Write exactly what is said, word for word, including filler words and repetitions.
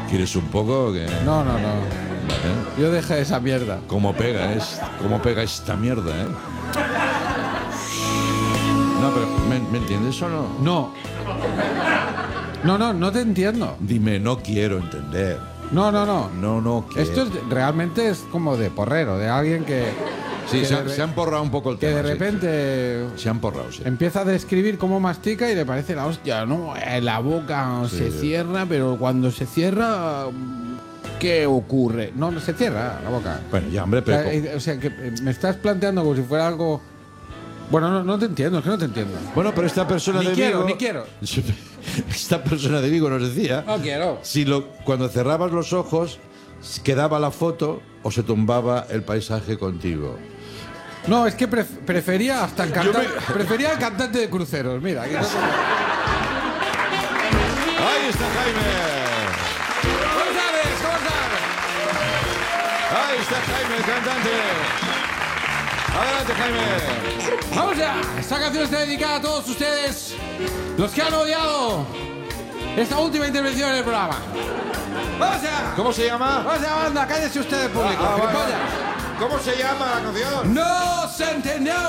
¿Quieres un poco? Que... No, no, no. ¿Eh? Yo dejé esa mierda. ¿Cómo pega, es? ¿Cómo pega esta mierda, eh? No, pero ¿me, ¿me entiendes o no? No. No, no, no te entiendo. Dime, no quiero entender. No, no, no. No, no quiero. Esto es, realmente es como de porrero, de alguien que... Sí, que se, de han- re- se han porrado un poco el Que tema. de sí. repente Se han porrado, sí. empieza a describir cómo mastica y le parece la hostia, ¿no? Eh, La boca Sí, se sí. cierra, pero cuando se cierra, ¿qué ocurre? No, no se cierra la boca. Bueno, ya, hombre, O sea, pero... eh, o sea, que eh, me estás planteando como si fuera algo... Bueno, no, no te entiendo, es que no te entiendo. Bueno, pero esta persona Ni de quiero, Vigo... ni quiero. Esta persona de Vigo nos decía... No quiero. Si lo, cuando cerrabas los ojos, quedaba la foto o se tumbaba el paisaje contigo. No, es que pref- prefería hasta el Yo cantante, me- prefería el cantante de cruceros. Mira, aquí está. ¡Ahí está Jaime! ¿Cómo sabes? ¿Cómo sabes? ¡Ahí está Jaime, el cantante! ¡Adelante, Jaime! Vamos ya. Esta canción está dedicada a todos ustedes, los que han odiado esta última intervención en el programa. Vamos ya. ¿Cómo se llama? Vamos ya, banda. Cállese usted, público. Ah, ah, vale, gilipollas. vale. ¿Cómo se llama la canción? No se entendió.